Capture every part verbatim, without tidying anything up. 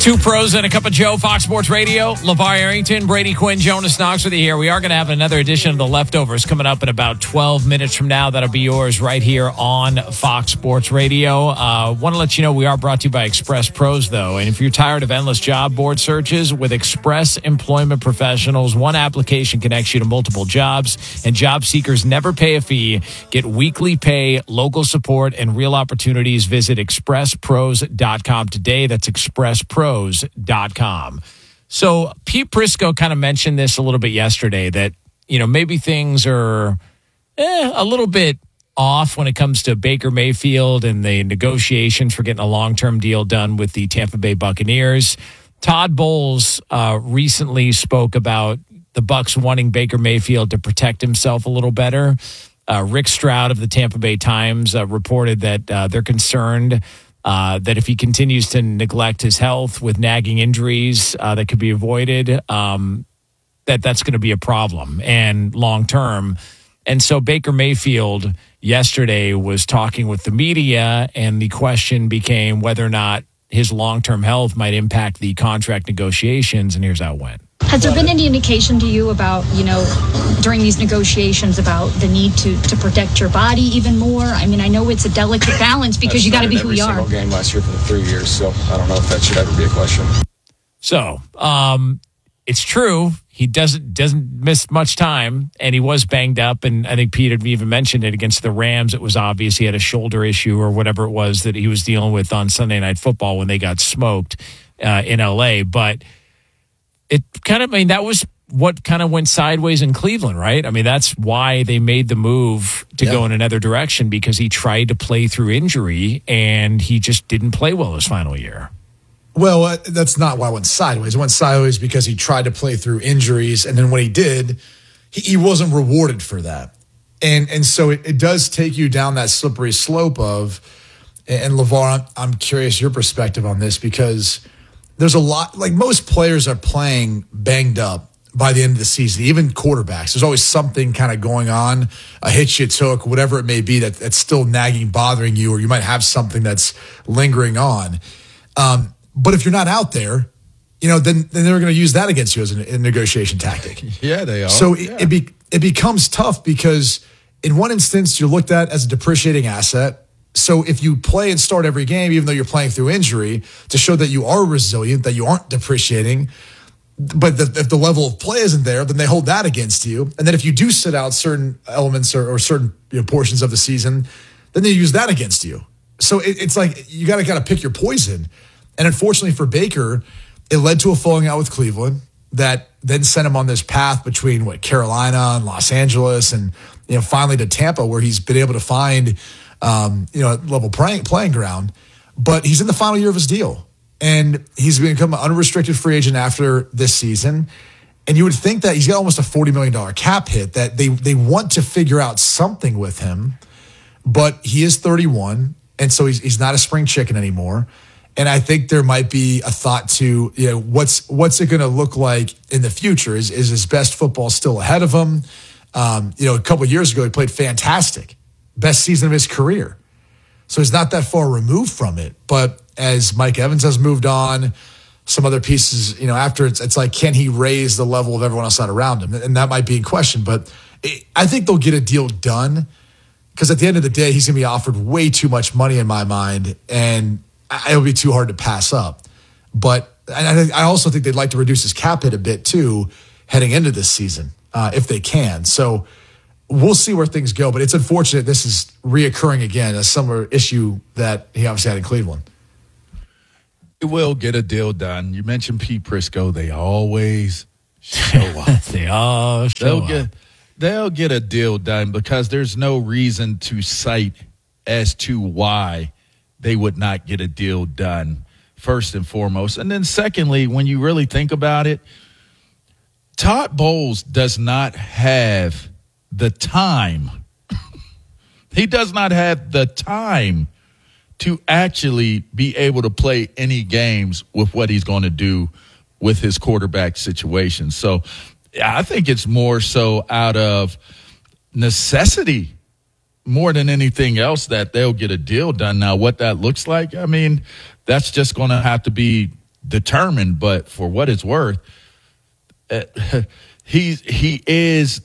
Two pros and a cup of Joe, Fox Sports Radio. LeVar Arrington, Brady Quinn, Jonas Knox with you here. We are going to have another edition of The Leftovers coming up in about twelve minutes from now. That'll be yours right here on Fox Sports Radio. Uh, want to let you know we are brought to you by Express Pros, though. And if you're tired of endless job board searches, with Express Employment Professionals, one application connects you to multiple jobs, and job seekers never pay a fee. Get weekly pay, local support, and real opportunities. Visit express pros dot com today. That's express pros dot com. So Pete Prisco kind of mentioned this a little bit yesterday, that, you know, maybe things are eh, a little bit off when it comes to Baker Mayfield and the negotiations for getting a long-term deal done with the Tampa Bay Buccaneers. Todd Bowles uh, recently spoke about the Bucs wanting Baker Mayfield to protect himself a little better. Uh, Rick Stroud of the Tampa Bay Times uh, reported that uh, they're concerned Uh, that if he continues to neglect his health with nagging injuries uh, that could be avoided, um, that that's going to be a problem and long term. And so Baker Mayfield yesterday was talking with the media, and the question became whether or not his long term health might impact the contract negotiations. And here's how it went. Has there been any indication to you about, you know, during these negotiations about the need to, to protect your body even more? I mean, I know it's a delicate balance because you got to be who you are. Every single game last year for the three years, so I don't know if that should ever be a question. So, um, it's true. He doesn't doesn't miss much time, and he was banged up. And I think Pete had even mentioned it against the Rams. It was obvious he had a shoulder issue or whatever it was that he was dealing with on Sunday Night Football when they got smoked uh, in L A. But it kind of, I mean, that was what kind of went sideways in Cleveland, right? I mean, that's why they made the move to yeah. go in another direction, because he tried to play through injury and he just didn't play well his final year. Well, uh, that's not why it went sideways. It went sideways because he tried to play through injuries, and then when he did, he, he wasn't rewarded for that. And and so it, it does take you down that slippery slope of, and LeVar, I'm, I'm curious your perspective on this, because there's a lot, like most players are playing banged up by the end of the season, even quarterbacks. There's always something kind of going on, a hit you took, whatever it may be, that, that's still nagging, bothering you, or you might have something that's lingering on. Um, but if you're not out there, you know, then, then they're going to use that against you as a, a negotiation tactic. Yeah, they are. So yeah. it, it, be, it becomes tough because in one instance, you're looked at as a depreciating asset. So if you play and start every game, even though you're playing through injury, to show that you are resilient, that you aren't depreciating, but the, if the level of play isn't there, then they hold that against you. And then if you do sit out certain elements or, or certain you know, portions of the season, then they use that against you. So it, it's like you got to kind of pick your poison. And unfortunately for Baker, it led to a falling out with Cleveland that then sent him on this path between what Carolina and Los Angeles, and you know finally to Tampa, where he's been able to find Um, you know, level playing, playing ground, but he's in the final year of his deal, and he's become an unrestricted free agent after this season. And you would think that he's got almost a forty million dollars cap hit, that they they want to figure out something with him, but he is thirty-one, and so he's he's not a spring chicken anymore. And I think there might be a thought to, you know, what's what's it going to look like in the future? Is is his best football still ahead of him? Um, you know, a couple of years ago, he played fantastic. Best season of his career. So he's not that far removed from it. But as Mike Evans has moved on, some other pieces, you know, after it's, it's like, can he raise the level of everyone else out around him? And that might be in question. But it, I think they'll get a deal done, because at the end of the day, he's going to be offered way too much money in my mind, and it'll be too hard to pass up. But I, I also think they'd like to reduce his cap hit a bit too, heading into this season, uh, if they can. So we'll see where things go, but it's unfortunate this is reoccurring again, a similar issue that he obviously had in Cleveland. It will get a deal done. You mentioned Pete Prisco. They always show up. they all show they'll up. Get, they'll get a deal done, because there's no reason to cite as to why they would not get a deal done, first and foremost. And then secondly, when you really think about it, Todd Bowles does not have the time. He does not have the time to actually be able to play any games with what he's going to do with his quarterback situation. So I think it's more so out of necessity more than anything else that they'll get a deal done. Now, what that looks like, I mean, that's just going to have to be determined. But for what it's worth, uh, he's he is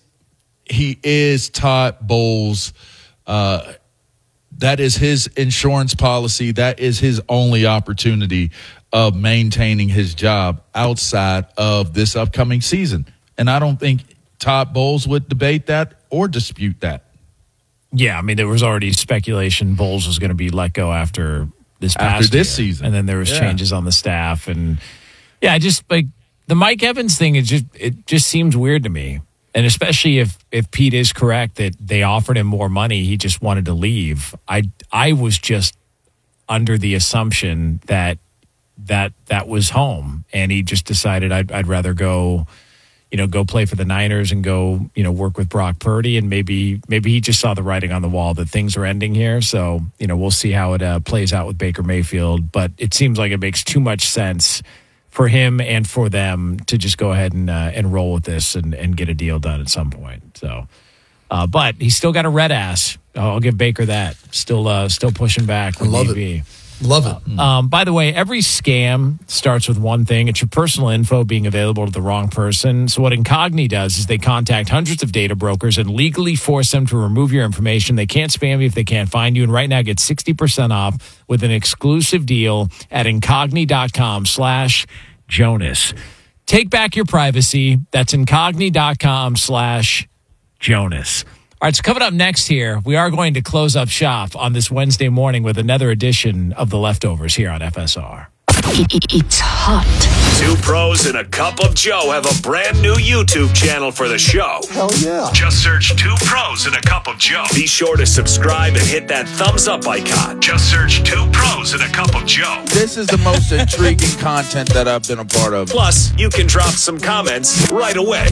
he is Todd Bowles. Uh, that is his insurance policy. That is his only opportunity of maintaining his job outside of this upcoming season. And I don't think Todd Bowles would debate that or dispute that. Yeah, I mean, there was already speculation Bowles was going to be let go after this past after this year. season, and then there was yeah. changes on the staff, and yeah, I just like the Mike Evans thing. It just it just seems weird to me, and especially if if Pete is correct that they offered him more money, he just wanted to leave. I I was just under the assumption that that that was home, and he just decided I'd I'd rather go. You know, go play for the Niners and go, you know, work with Brock Purdy. And maybe maybe he just saw the writing on the wall that things are ending here. So, you know, we'll see how it uh, plays out with Baker Mayfield. But it seems like it makes too much sense for him and for them to just go ahead and uh, and roll with this and, and get a deal done at some point. So, uh, but he's still got a red ass. I'll give Baker that. Still uh, still pushing back. I love it. Be. Love it. Um, by the way, every scam starts with one thing. It's your personal info being available to the wrong person. So what Incogni does is they contact hundreds of data brokers and legally force them to remove your information. They can't spam you if they can't find you. And right now, get sixty percent off with an exclusive deal at incogni.com slash Jonas. Take back your privacy. That's incogni.com slash Jonas. All right, so coming up next here, we are going to close up shop on this Wednesday morning with another edition of The Leftovers here on F S R. It's hot. Two pros and a cup of Joe have a brand new YouTube channel for the show. Hell yeah. Just search Two Pros and a Cup of Joe. Be sure to subscribe and hit that thumbs up icon. Just search Two Pros and a Cup of Joe. This is the most intriguing content that I've been a part of. Plus, you can drop some comments right away.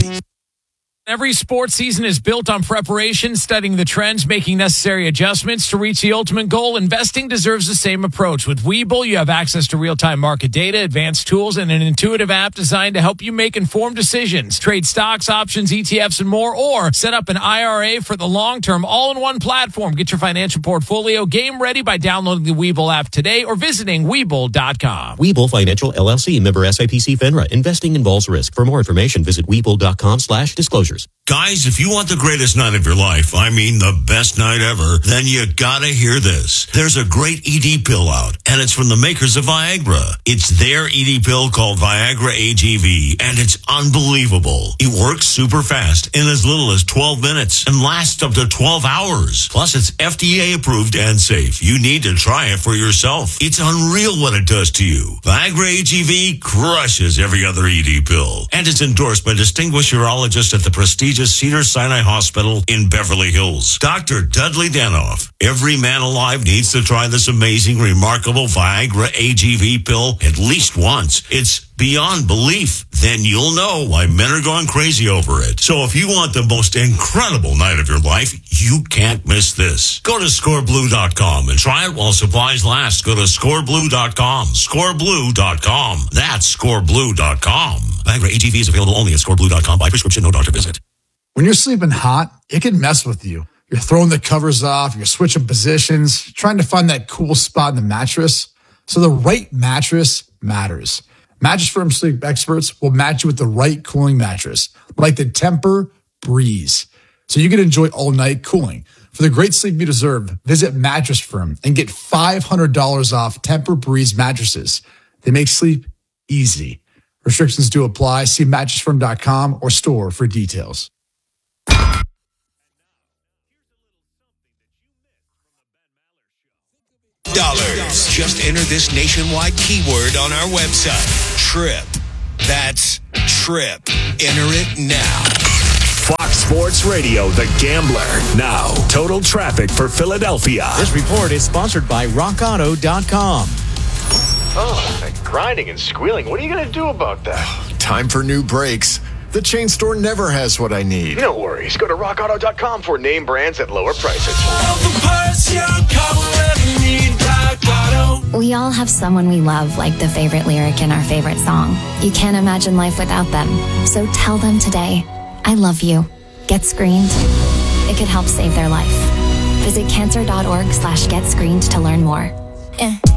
Every sports season is built on preparation, studying the trends, making necessary adjustments to reach the ultimate goal. Investing deserves the same approach. With Webull, you have access to real-time market data, advanced tools, and an intuitive app designed to help you make informed decisions. Trade stocks, options, E T Fs, and more, or set up an I R A for the long term, all in one platform. Get your financial portfolio game ready by downloading the Webull app today or visiting Webull dot com. Webull Financial, L L C, member S I P C FINRA. Investing involves risk. For more information, visit Webull.com slash disclosures. Guys, if you want the greatest night of your life, I mean the best night ever, then you gotta hear this. There's a great E D pill out, and it's from the makers of Viagra. It's their E D pill called Viagra A G V, and it's unbelievable. It works super fast in as little as twelve minutes and lasts up to twelve hours. Plus, it's F D A approved and safe. You need to try it for yourself. It's unreal what it does to you. Viagra A G V crushes every other E D pill, and it's endorsed by distinguished urologists at the prestigious Cedars-Sinai Hospital in Beverly Hills. Doctor Dudley Danoff. Every man alive needs to try this amazing, remarkable Viagra A G V pill at least once. It's beyond belief. Then you'll know why men are going crazy over it. So if you want the most incredible night of your life, you can't miss this. Go to score blue dot com and try it while supplies last. Go to score blue dot com. score blue dot com. That's score blue dot com. Viagra A G V is available only at score blue dot com by prescription, no doctor visit. When you're sleeping hot, it can mess with you. You're throwing the covers off, you're switching positions, trying to find that cool spot in the mattress. So the right mattress matters. Mattress Firm sleep experts will match you with the right cooling mattress, like the Tempur Breeze, so you can enjoy all night cooling. For the great sleep you deserve, visit Mattress Firm and get five hundred dollars off Tempur Breeze mattresses. They make sleep easy. Restrictions do apply. See mattress firm dot com or store for details. Dollars. Just enter this nationwide keyword on our website. TRIP. That's TRIP. Enter it now. Fox Sports Radio, The Gambler. Now, total traffic for Philadelphia. This report is sponsored by rock auto dot com. Oh, that grinding and squealing. What are you going to do about that? Time for new brakes. The chain store never has what I need. No worries. Go to rock auto dot com for name brands at lower prices. We all have someone we love, like the favorite lyric in our favorite song. You can't imagine life without them. So tell them today, I love you. Get screened. It could help save their life. Visit cancer dot org slash get screened to learn more. Eh.